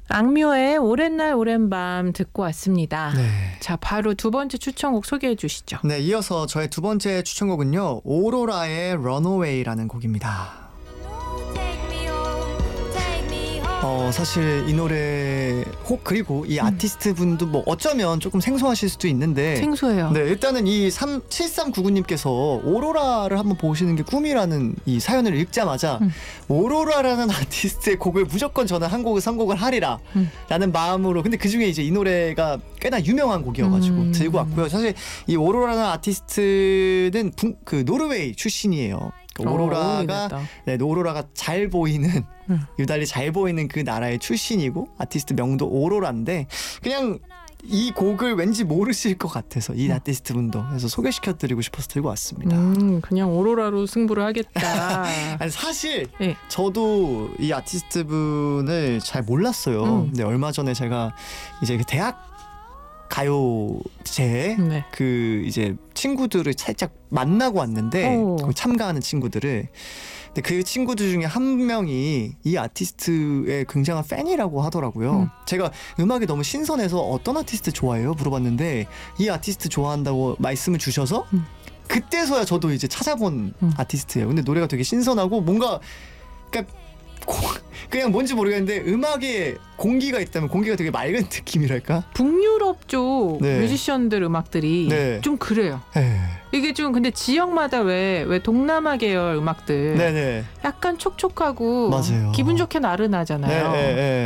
악뮤의 오랜 날 오랜 밤 듣고 왔습니다. 네. 자, 바로 두 번째 추천곡 소개해 주시죠. 네, 이어서 저의 두 번째 추천곡은요. 오로라의 Runaway라는 곡입니다. 사실 이 노래 혹 그리고 이 아티스트 분도 뭐 어쩌면 조금 생소하실 수도 있는데 생소해요. 네, 일단은 이 7399님께서 오로라를 한번 보시는 게 꿈이라는 이 사연을 읽자마자 오로라라는 아티스트의 곡을 무조건 저는 한 곡을 선곡을 하리라 라는 마음으로, 근데 그중에 이제 이 노래가 꽤나 유명한 곡이어가지고 들고 왔고요. 사실 이 오로라라는 아티스트는 그 노르웨이 출신이에요. 오로라가 오로라가 잘 보이는 유달리 잘 보이는 그 나라의 출신이고 아티스트 명도 오로라인데, 그냥 이 곡을 왠지 모르실 것 같아서 이 아티스트 분도 그래서 소개시켜드리고 싶어서 들고 왔습니다. 그냥 오로라로 승부를 하겠다. 아니, 사실 네. 저도 이 아티스트 분을 잘 몰랐어요. 근데 얼마 전에 제가 이제 대학 가요제 네. 그 이제 친구들을 살짝 만나고 왔는데 참가하는 친구들을, 근데 그 친구들 중에 한 명이 이 아티스트의 굉장한 팬이라고 하더라고요. 제가 음악이 너무 신선해서 어떤 아티스트 좋아해요? 물어봤는데 이 아티스트 좋아한다고 말씀을 주셔서 그때서야 저도 이제 찾아본 아티스트예요. 근데 노래가 되게 신선하고 뭔가 그냥 뭔지 모르겠는데 음악에 공기가 있다면 공기가 되게 맑은 느낌이랄까? 북유럽 쪽 네. 뮤지션들 음악들이 네. 좀 그래요. 에이. 이게 좀 근데 지역마다 왜 동남아 계열 음악들 네네. 약간 촉촉하고 맞아요. 기분 좋게 나른하잖아요. 네, 네, 네.